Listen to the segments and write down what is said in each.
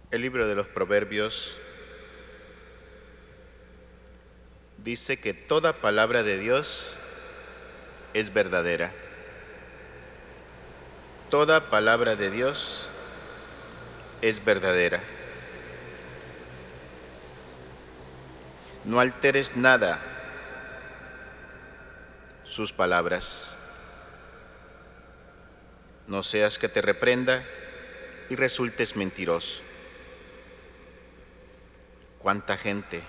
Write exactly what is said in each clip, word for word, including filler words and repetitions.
El libro de los Proverbios dice que toda palabra de Dios es verdadera. Toda palabra de Dios es verdadera. No alteres nada sus palabras. No seas que te reprenda y resultes mentiroso. ¿Cuánta gente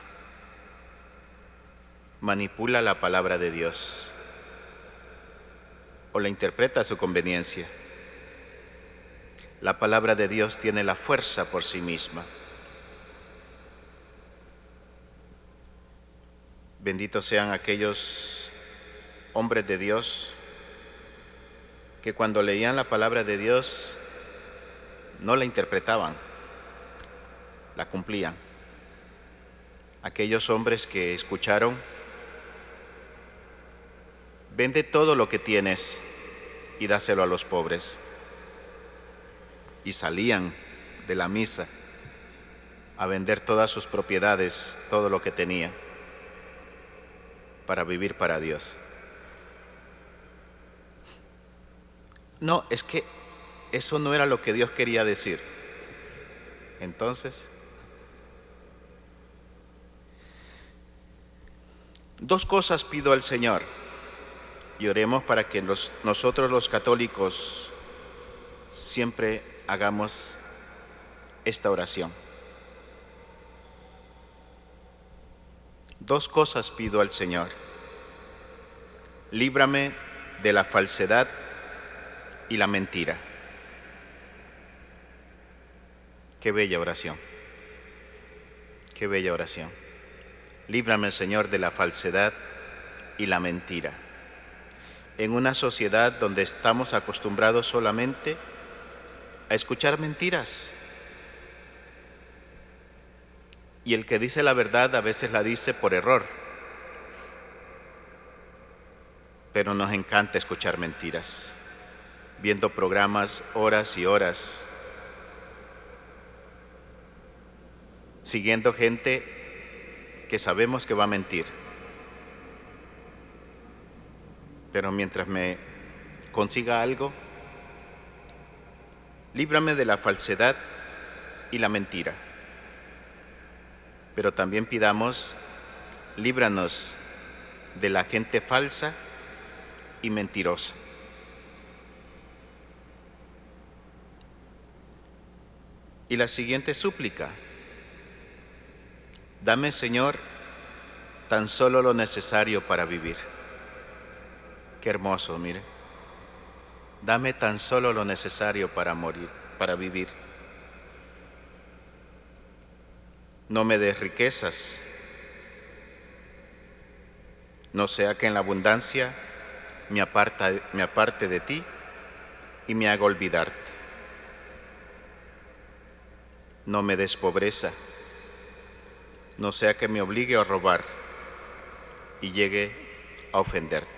manipula la palabra de Dios o la interpreta a su conveniencia? La palabra de Dios tiene la fuerza por sí misma. Benditos sean aquellos hombres de Dios que cuando leían la palabra de Dios no la interpretaban, la cumplían. Aquellos hombres que escucharon: vende todo lo que tienes y dáselo a los pobres. Y salían de la misa a vender todas sus propiedades, todo lo que tenía, para vivir para Dios. No, es que eso no era lo que Dios quería decir. Entonces, dos cosas pido al Señor, y oremos para que los, nosotros los católicos siempre hagamos esta oración. Dos cosas pido al Señor: líbrame de la falsedad y la mentira. Qué bella oración, qué bella oración. Líbrame, Señor, de la falsedad y la mentira. En una sociedad donde estamos acostumbrados solamente a escuchar mentiras, y el que dice la verdad a veces la dice por error, pero nos encanta escuchar mentiras, viendo programas horas y horas, siguiendo gente que sabemos que va a mentir. Pero mientras me consiga algo, líbrame de la falsedad y la mentira. Pero también pidamos: líbranos de la gente falsa y mentirosa. Y la siguiente súplica: dame, Señor, tan solo lo necesario para vivir. Qué hermoso, mire. Dame tan solo lo necesario para morir, para vivir. No me des riquezas, no sea que en la abundancia me, aparta, me aparte de ti y me haga olvidarte. No me des pobreza, no sea que me obligue a robar y llegue a ofenderte.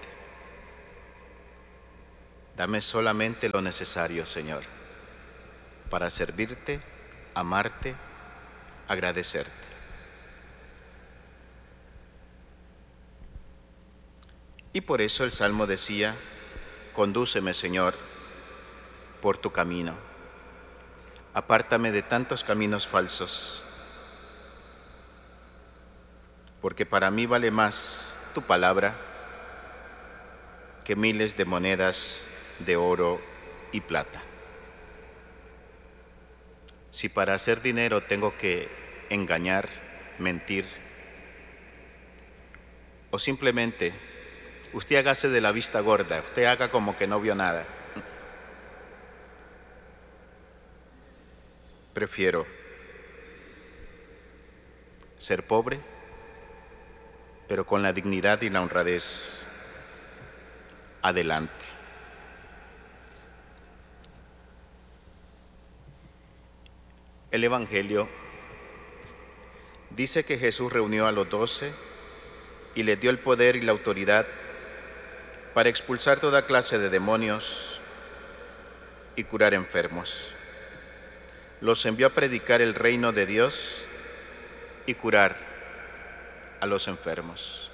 Dame solamente lo necesario, Señor, para servirte, amarte, agradecerte. Y por eso el Salmo decía: condúceme, Señor, por tu camino. Apártame de tantos caminos falsos, porque para mí vale más tu palabra que miles de monedas de oro y plata. Si para hacer dinero tengo que engañar, mentir, o simplemente usted hágase de la vista gorda, usted haga como que no vio nada, prefiero ser pobre, pero con la dignidad y la honradez adelante. El Evangelio dice que Jesús reunió a los doce y les dio el poder y la autoridad para expulsar toda clase de demonios y curar enfermos. los envió a predicar el reino de Dios y curar a los enfermos.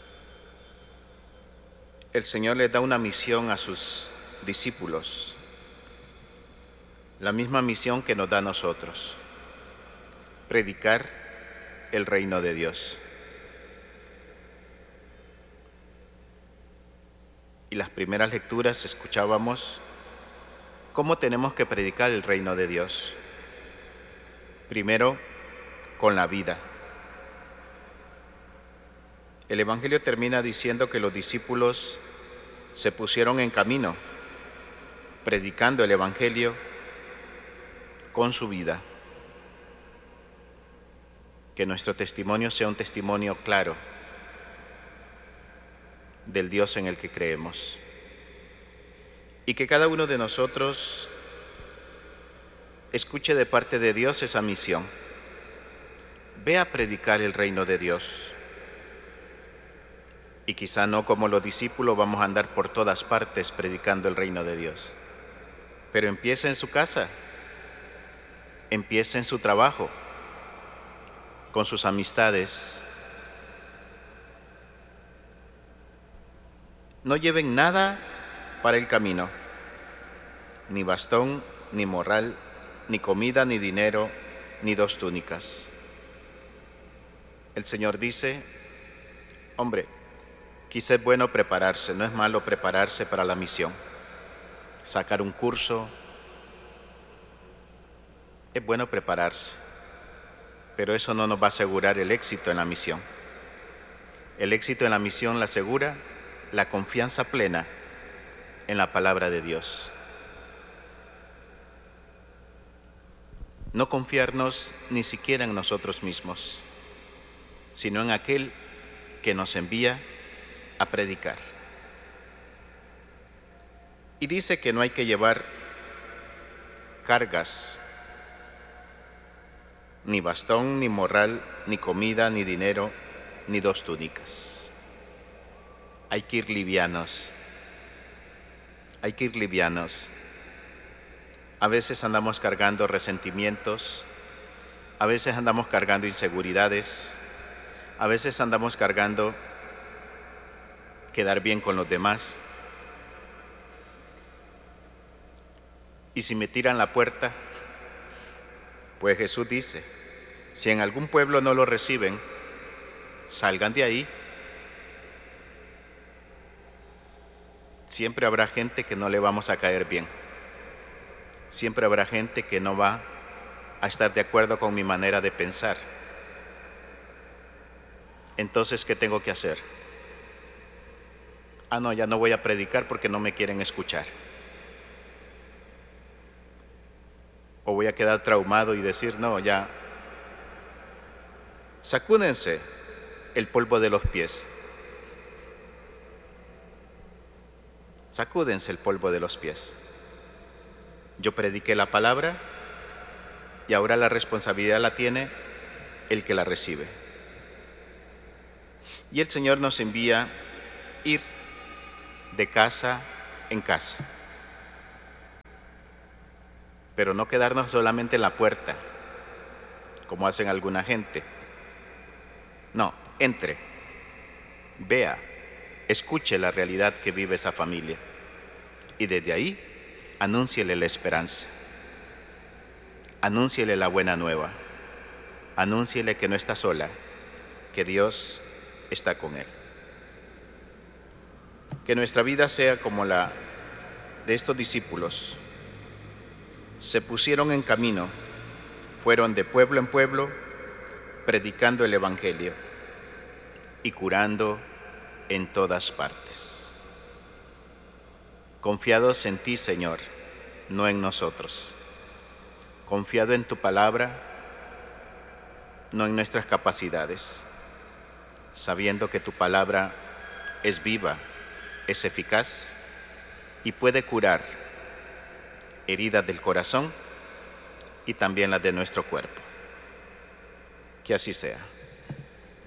El Señor les da una misión a sus discípulos, la misma misión que nos da a nosotros: predicar el reino de Dios. Y las primeras lecturas escuchábamos cómo tenemos que predicar el reino de Dios. Primero, con la vida. El Evangelio termina diciendo que los discípulos se pusieron en camino, predicando el Evangelio con su vida. Que nuestro testimonio sea un testimonio claro del Dios en el que creemos. Y que cada uno de nosotros escuche de parte de Dios esa misión. Ve a predicar el reino de Dios. Y quizá no como los discípulos vamos a andar por todas partes predicando el reino de Dios. Pero empieza en su casa, empieza en su trabajo, con sus amistades. No lleven nada para el camino, ni bastón, ni morral, ni comida, ni dinero, ni dos túnicas. El Señor dice, hombre, quizá es bueno prepararse, no es malo prepararse para la misión, sacar un curso, es bueno prepararse, pero eso no nos va a asegurar el éxito en la misión. El éxito en la misión la asegura la confianza plena en la palabra de Dios. No confiarnos ni siquiera en nosotros mismos, sino en aquel que nos envía a predicar. Y dice que no hay que llevar cargas, ni bastón, ni morral, ni comida, ni dinero, ni dos túnicas. Hay que ir livianos, hay que ir livianos. A veces andamos cargando resentimientos, a veces andamos cargando inseguridades, a veces andamos cargando quedar bien con los demás. Y si me tiran la puerta, pues Jesús dice, si en algún pueblo no lo reciben, salgan de ahí. Siempre habrá gente que no le vamos a caer bien. Siempre habrá gente que no va a estar de acuerdo con mi manera de pensar. Entonces, ¿qué tengo que hacer? Ah, no, ya no voy a predicar porque no me quieren escuchar. O voy a quedar traumado y decir, no, ya, sacúdense el polvo de los pies. Sacúdense el polvo de los pies. Yo prediqué la palabra y ahora la responsabilidad la tiene el que la recibe. Y el Señor nos envía ir de casa en casa. Pero no quedarnos solamente en la puerta, como hacen alguna gente. No, entre, vea, escuche la realidad que vive esa familia y desde ahí anúnciele la esperanza, anúnciele la buena nueva, anúnciele que no está sola, que Dios está con él. Que nuestra vida sea como la de estos discípulos. Se pusieron en camino, fueron de pueblo en pueblo, predicando el Evangelio y curando en todas partes. Confiados en ti, Señor, no en nosotros. Confiado en tu palabra, no en nuestras capacidades, sabiendo que tu palabra es viva, es eficaz y puede curar heridas del corazón y también las de nuestro cuerpo. Que así sea.